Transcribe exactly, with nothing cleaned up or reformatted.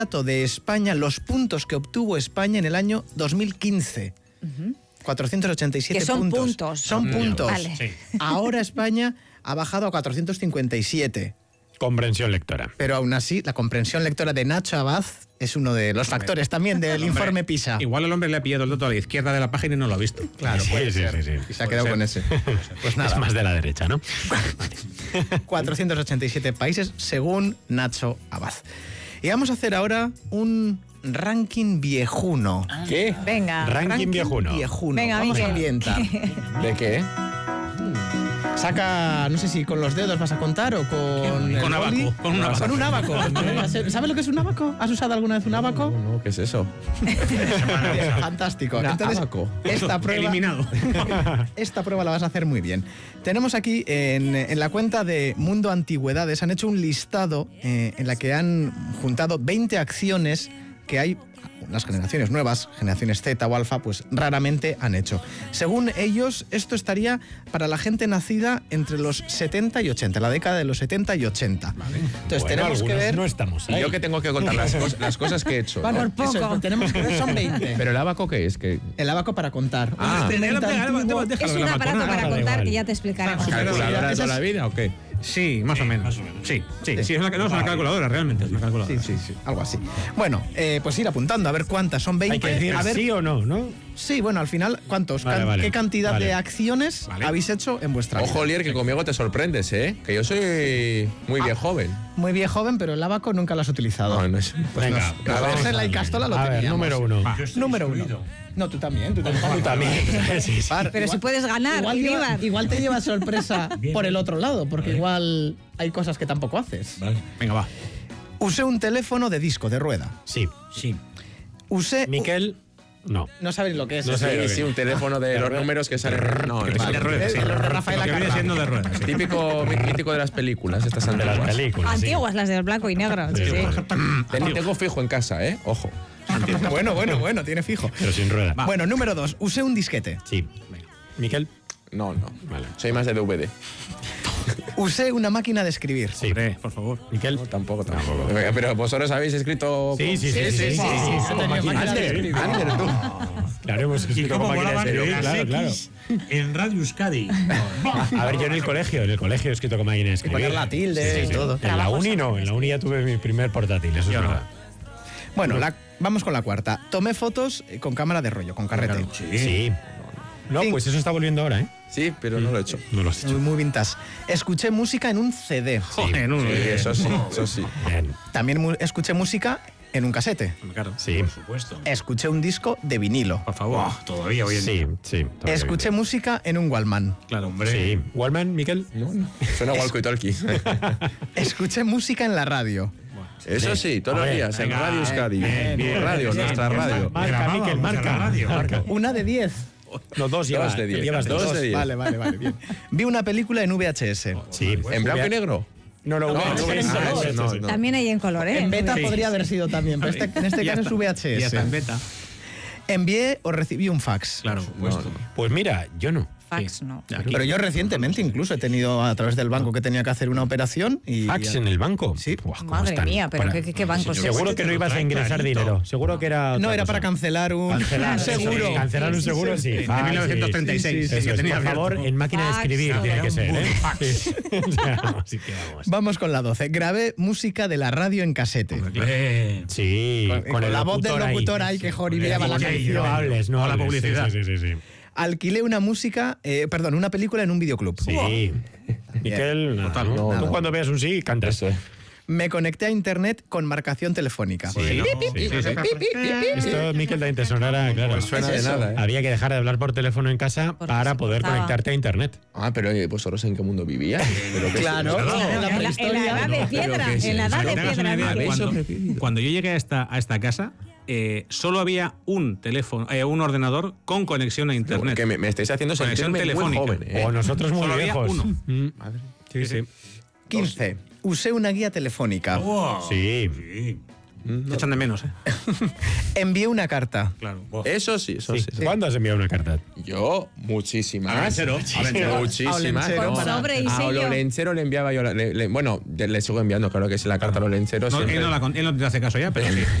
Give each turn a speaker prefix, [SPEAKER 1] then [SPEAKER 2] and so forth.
[SPEAKER 1] dato de España, los puntos que obtuvo España en el año dos mil quince. Uh-huh. cuatrocientos ochenta y siete
[SPEAKER 2] que son
[SPEAKER 1] puntos.
[SPEAKER 2] puntos.
[SPEAKER 1] Son
[SPEAKER 2] mm,
[SPEAKER 1] puntos.
[SPEAKER 2] Vale.
[SPEAKER 1] Sí. Ahora España ha bajado a cuatrocientos cincuenta y siete.
[SPEAKER 3] Comprensión lectora.
[SPEAKER 1] Pero aún así, la comprensión lectora de Nacho Abad es uno de los factores también del informe PISA.
[SPEAKER 4] Igual el hombre le ha pillado el dato a la izquierda de la página y no lo ha visto.
[SPEAKER 1] Claro,
[SPEAKER 3] sí,
[SPEAKER 1] puede
[SPEAKER 3] sí,
[SPEAKER 1] ser.
[SPEAKER 3] sí, sí.
[SPEAKER 1] Y se ha quedado con ese. Pues nada.
[SPEAKER 3] Es más de la derecha, ¿no?
[SPEAKER 1] cuatrocientos ochenta y siete países según Nacho Abad. Y vamos a hacer ahora un ranking viejuno.
[SPEAKER 3] ¿Qué?
[SPEAKER 2] Venga.
[SPEAKER 3] Ranking, ranking viejuno.
[SPEAKER 1] viejuno.
[SPEAKER 2] Venga,
[SPEAKER 1] vamos
[SPEAKER 2] Miguel.
[SPEAKER 1] a ambientar.
[SPEAKER 3] ¿De qué?
[SPEAKER 1] Saca, no sé si con los dedos vas a contar o con...
[SPEAKER 4] Con abaco. Con un abaco.
[SPEAKER 1] Con un abaco. ¿Sabes lo que es un abaco? ¿Has usado alguna vez un abaco?
[SPEAKER 5] No, no, ¿qué es eso?
[SPEAKER 1] Fantástico.
[SPEAKER 5] Una
[SPEAKER 1] Entonces,
[SPEAKER 5] abaco.
[SPEAKER 1] esta prueba...
[SPEAKER 4] Eliminado.
[SPEAKER 1] Esta prueba la vas a hacer muy bien. Tenemos aquí en, en la cuenta de Mundo Antigüedades, han hecho un listado eh, en la que han juntado veinte acciones que hay... las generaciones nuevas, generaciones Z o alfa, pues raramente han hecho. Según ellos, esto estaría para la gente nacida entre los setenta y ochenta, la década de los setenta y ochenta. Vale. Entonces
[SPEAKER 3] bueno,
[SPEAKER 1] tenemos que ver...
[SPEAKER 3] No estamos ahí.
[SPEAKER 5] ¿Y yo que tengo que contar las, cos las cosas que he hecho?
[SPEAKER 1] Bueno,
[SPEAKER 5] ¿no?
[SPEAKER 2] Por poco.
[SPEAKER 1] eso, tenemos que ver, son veinte.
[SPEAKER 5] ¿Pero el abaco qué es? ¿Que
[SPEAKER 1] El abaco para contar.
[SPEAKER 5] Ah.
[SPEAKER 1] Un instrumento antiguo.
[SPEAKER 2] Es un aparato para contar que ya te explicaremos.
[SPEAKER 5] calculadora de toda la vida o qué?
[SPEAKER 4] Sí, más o menos. Más o menos. Sí, sí, sí, es una, no, es una calculadora, realmente es una calculadora.
[SPEAKER 1] Sí, sí, sí, algo así. Bueno, eh, pues ir apuntando, a ver cuántas, son veinte.
[SPEAKER 3] Hay que decir
[SPEAKER 1] a ver,
[SPEAKER 3] sí o no, ¿no?
[SPEAKER 1] Sí, bueno, al final, ¿cuántos?
[SPEAKER 3] Vale,
[SPEAKER 1] Can
[SPEAKER 3] vale,
[SPEAKER 1] ¿Qué cantidad
[SPEAKER 3] vale.
[SPEAKER 1] de acciones
[SPEAKER 4] Vale.
[SPEAKER 1] habéis hecho en vuestra vida?
[SPEAKER 5] Ojo, Lier, que conmigo te sorprendes, ¿eh? Que yo soy muy bien joven.
[SPEAKER 1] Muy bien joven, pero el abaco nunca lo has utilizado.
[SPEAKER 5] No, no es...
[SPEAKER 1] Pues
[SPEAKER 3] Venga,
[SPEAKER 1] nos-
[SPEAKER 3] pues
[SPEAKER 1] a ver,
[SPEAKER 3] vamos
[SPEAKER 1] en la
[SPEAKER 3] a-
[SPEAKER 1] Icastola lo
[SPEAKER 3] a ver,
[SPEAKER 1] teníamos.
[SPEAKER 3] número uno.
[SPEAKER 4] Va.
[SPEAKER 1] Número uno. No, tú también, tú también.
[SPEAKER 3] Tú también. Sí, sí.
[SPEAKER 1] Par,
[SPEAKER 2] Pero
[SPEAKER 1] igual-
[SPEAKER 2] si puedes ganar,
[SPEAKER 1] igual, lleva-
[SPEAKER 2] Iribar.
[SPEAKER 1] igual te lleva sorpresa por el otro lado, porque
[SPEAKER 4] Vale.
[SPEAKER 1] igual hay cosas que tampoco haces.
[SPEAKER 4] Vale. Venga, va.
[SPEAKER 1] Usé un teléfono de disco, de rueda.
[SPEAKER 3] Sí.
[SPEAKER 4] Sí.
[SPEAKER 1] Usé...
[SPEAKER 3] Miquel, no.
[SPEAKER 1] No sabéis lo que es.
[SPEAKER 3] No
[SPEAKER 1] eso.
[SPEAKER 3] sé.
[SPEAKER 5] Sí,
[SPEAKER 3] lo que-
[SPEAKER 5] sí, un teléfono de los números que salen... No,
[SPEAKER 4] Que
[SPEAKER 5] es
[SPEAKER 4] vale. de ruedas, sí.
[SPEAKER 1] De los de Rafaela
[SPEAKER 4] Lo que viene
[SPEAKER 1] Carrà.
[SPEAKER 4] siendo de ruedas. sí.
[SPEAKER 5] típico mí- mítico de las películas, estas
[SPEAKER 3] De las
[SPEAKER 5] antiguas.
[SPEAKER 3] películas. sí.
[SPEAKER 2] Antiguas, las del blanco y negro. Sí,
[SPEAKER 3] Sí,
[SPEAKER 2] sí.
[SPEAKER 3] bueno.
[SPEAKER 5] Ten- Tengo fijo en casa, ¿eh? Ojo.
[SPEAKER 1] Bueno, bueno, bueno, tiene fijo.
[SPEAKER 3] Pero sin rueda.
[SPEAKER 4] Va.
[SPEAKER 1] Bueno, número dos. Usé un disquete.
[SPEAKER 3] Sí. Miquel,
[SPEAKER 5] No, no.
[SPEAKER 3] Vale.
[SPEAKER 5] Soy más de D V D.
[SPEAKER 1] Usé una máquina de escribir.
[SPEAKER 3] sí.
[SPEAKER 4] Hombre, por favor.
[SPEAKER 3] Miquel.
[SPEAKER 5] No, tampoco, tampoco. Pero vosotros habéis escrito...
[SPEAKER 3] Sí, sí, sí, sí, sí, sí, sí, sí,
[SPEAKER 1] Tenía
[SPEAKER 3] con máquina
[SPEAKER 1] máquina
[SPEAKER 3] de
[SPEAKER 1] de
[SPEAKER 3] escribir.
[SPEAKER 5] Ander, tú.
[SPEAKER 3] Claro, hemos
[SPEAKER 6] ¿Y
[SPEAKER 3] escrito
[SPEAKER 6] cómo
[SPEAKER 3] con máquina de
[SPEAKER 6] volaban
[SPEAKER 3] escribir,
[SPEAKER 6] las
[SPEAKER 3] claro, claro.
[SPEAKER 6] X en Radio Euskadi?
[SPEAKER 3] A ver, yo en el colegio, en el colegio he escrito con máquina de escribir.
[SPEAKER 1] poner la tilde y todo.
[SPEAKER 3] En la uni no, en la uni ya tuve mi primer portátil, eso es
[SPEAKER 4] Yo no.
[SPEAKER 3] verdad.
[SPEAKER 1] Bueno, la- vamos con la cuarta. Tomé fotos eh, con cámara de rollo, con carrete.
[SPEAKER 3] Sí. No,
[SPEAKER 1] Cinco.
[SPEAKER 3] pues eso está volviendo ahora, ¿eh?
[SPEAKER 5] Sí, pero no lo he hecho.
[SPEAKER 3] No lo has
[SPEAKER 1] Muy,
[SPEAKER 3] hecho.
[SPEAKER 1] muy vintage. Escuché música en un C D.
[SPEAKER 4] Joder, no, no,
[SPEAKER 5] Sí, eso sí, eso sí.
[SPEAKER 3] Bien.
[SPEAKER 1] También mu- escuché música en un casete.
[SPEAKER 4] Claro.
[SPEAKER 3] Sí.
[SPEAKER 6] Por supuesto.
[SPEAKER 1] Escuché un disco de vinilo.
[SPEAKER 4] Por favor.
[SPEAKER 6] Oh, todavía hoy en
[SPEAKER 3] Sí,
[SPEAKER 6] día.
[SPEAKER 3] sí. todavía
[SPEAKER 1] Escuché
[SPEAKER 3] bien.
[SPEAKER 1] música en un Wallman.
[SPEAKER 4] Claro, hombre.
[SPEAKER 3] Sí. Wallman, Miquel.
[SPEAKER 5] No, no. Suena walkie talkie.
[SPEAKER 1] Escuché música en la radio.
[SPEAKER 5] Eso sí, todos los
[SPEAKER 3] Hombre,
[SPEAKER 5] días en
[SPEAKER 4] venga,
[SPEAKER 5] Radio Euskadi.
[SPEAKER 6] bien, bien,
[SPEAKER 5] Radio,
[SPEAKER 6] bien,
[SPEAKER 5] nuestra
[SPEAKER 6] bien,
[SPEAKER 5] radio.
[SPEAKER 3] Marca,
[SPEAKER 6] Grabábamos
[SPEAKER 3] Miquel,
[SPEAKER 6] en
[SPEAKER 3] marca.
[SPEAKER 6] la radio.
[SPEAKER 3] Marca.
[SPEAKER 1] Una de diez.
[SPEAKER 3] No, dos llevas.
[SPEAKER 5] de diez.
[SPEAKER 3] Llevas dos.
[SPEAKER 5] Dos de diez.
[SPEAKER 1] Vale, vale, vale, bien. Vi una película en V H S.
[SPEAKER 3] Sí.
[SPEAKER 5] ¿En blanco y negro?
[SPEAKER 3] No, no,
[SPEAKER 5] No,
[SPEAKER 3] V H S,
[SPEAKER 5] no,
[SPEAKER 3] V H S.
[SPEAKER 5] no, no.
[SPEAKER 2] También hay en color, ¿eh?
[SPEAKER 1] En beta
[SPEAKER 2] Sí.
[SPEAKER 1] podría haber sido también, pero este- en este
[SPEAKER 4] Ya
[SPEAKER 1] caso es
[SPEAKER 4] está.
[SPEAKER 1] V
[SPEAKER 4] Ya
[SPEAKER 1] H
[SPEAKER 4] está en
[SPEAKER 1] S.
[SPEAKER 4] beta.
[SPEAKER 1] Envié o recibí un fax.
[SPEAKER 4] Claro.
[SPEAKER 5] No,
[SPEAKER 3] Pues mira, yo no.
[SPEAKER 2] Fax no.
[SPEAKER 4] Ya, aquí.
[SPEAKER 1] Pero yo recientemente incluso he tenido a través del banco que tenía que hacer una operación y...
[SPEAKER 3] Fax en el banco.
[SPEAKER 1] Sí.
[SPEAKER 3] Buah, ¿cómo
[SPEAKER 2] Madre
[SPEAKER 3] están?
[SPEAKER 2] mía, pero
[SPEAKER 3] Para-
[SPEAKER 2] ¿qué, qué, qué bancos es?
[SPEAKER 3] Seguro que no ibas a ingresar
[SPEAKER 6] Clarito.
[SPEAKER 3] dinero. Seguro que era.
[SPEAKER 1] No,
[SPEAKER 3] otra
[SPEAKER 1] era
[SPEAKER 3] cosa.
[SPEAKER 1] para cancelar un,
[SPEAKER 3] Cancelar,
[SPEAKER 1] un seguro.
[SPEAKER 3] sí, cancelar un seguro, sí.
[SPEAKER 4] De
[SPEAKER 3] Ah,
[SPEAKER 4] mil novecientos treinta y seis.
[SPEAKER 3] sí, sí,
[SPEAKER 4] Sí,
[SPEAKER 3] sí,
[SPEAKER 4] yo
[SPEAKER 3] sí.
[SPEAKER 4] tenía
[SPEAKER 3] Por favor,
[SPEAKER 4] abierto.
[SPEAKER 3] en máquina de
[SPEAKER 2] Fax,
[SPEAKER 3] escribir
[SPEAKER 2] no,
[SPEAKER 3] tiene que ser, ¿eh?
[SPEAKER 6] fax.
[SPEAKER 3] Sí. O sea, así que vamos.
[SPEAKER 1] Vamos con la doce. Grabé música de la radio en casete.
[SPEAKER 6] Bien.
[SPEAKER 3] Sí,
[SPEAKER 1] Con, con
[SPEAKER 3] el
[SPEAKER 1] la voz del locutor ahí que joribeaba la
[SPEAKER 6] Sí,
[SPEAKER 1] canción.
[SPEAKER 3] No hables, no
[SPEAKER 4] O la
[SPEAKER 3] hables.
[SPEAKER 4] publicidad.
[SPEAKER 3] Sí, sí, sí, sí.
[SPEAKER 1] Alquilé una música, eh, perdón, una película en un videoclub.
[SPEAKER 3] Sí. Miquel, nada,
[SPEAKER 4] Total,
[SPEAKER 3] ¿no?
[SPEAKER 5] no,
[SPEAKER 3] Tú
[SPEAKER 5] no.
[SPEAKER 3] cuando veas un sí, cantas.
[SPEAKER 5] Eso.
[SPEAKER 1] Me conecté a internet con marcación telefónica.
[SPEAKER 3] Sí, sí, sí. Esto, Miquel, también te sonará, claro.
[SPEAKER 5] Pues suena de nada, ¿eh?
[SPEAKER 3] Había que dejar de hablar por teléfono en casa
[SPEAKER 2] Porque
[SPEAKER 3] para
[SPEAKER 2] se
[SPEAKER 3] poder
[SPEAKER 2] cortaba.
[SPEAKER 3] conectarte a internet.
[SPEAKER 5] Ah, pero oye, ¿vosotros en qué mundo vivíais? ¿Pero qué es
[SPEAKER 1] Claro,
[SPEAKER 5] eso?
[SPEAKER 1] en la
[SPEAKER 2] En la, en la
[SPEAKER 1] prehistoria.
[SPEAKER 2] edad de piedra,
[SPEAKER 5] ¿qué es
[SPEAKER 2] en la
[SPEAKER 5] eso?
[SPEAKER 2] edad de
[SPEAKER 4] Para que te hagas
[SPEAKER 2] piedra.
[SPEAKER 4] una idea,
[SPEAKER 2] Miquel.
[SPEAKER 5] ¿Habéis
[SPEAKER 4] cuando,
[SPEAKER 5] sobrevivido?
[SPEAKER 4] cuando yo llegué a esta, a esta casa, eh, solo había un teléfono, eh, un ordenador con conexión a internet.
[SPEAKER 5] Que me, me estáis haciendo
[SPEAKER 4] Conexión
[SPEAKER 5] sentirme muy
[SPEAKER 4] telefónica.
[SPEAKER 5] joven, ¿eh?
[SPEAKER 3] O nosotros muy
[SPEAKER 4] Solo había
[SPEAKER 3] viejos.
[SPEAKER 4] uno.
[SPEAKER 3] Mm. Sí, sí.
[SPEAKER 1] quince. Usé una guía telefónica.
[SPEAKER 6] Wow.
[SPEAKER 3] Sí.
[SPEAKER 6] Sí.
[SPEAKER 4] Te echan de menos, ¿eh?
[SPEAKER 1] Envié una carta.
[SPEAKER 4] Claro.
[SPEAKER 5] Eso sí, eso sí. sí.
[SPEAKER 3] ¿Cuándo has enviado una carta?
[SPEAKER 5] Yo, muchísimas.
[SPEAKER 6] A Olenchero. A Olenchero.
[SPEAKER 5] Muchísimas.
[SPEAKER 1] A Olenchero
[SPEAKER 5] ¿no?
[SPEAKER 2] Con sobre y
[SPEAKER 5] A
[SPEAKER 2] sello.
[SPEAKER 5] los lencheros le enviaba yo. la- le- le- bueno, le sigo enviando, claro que sí, la carta a los lencheros.
[SPEAKER 4] No, él,
[SPEAKER 5] siempre.
[SPEAKER 4] no la con- él no te hace caso ya, pero sí.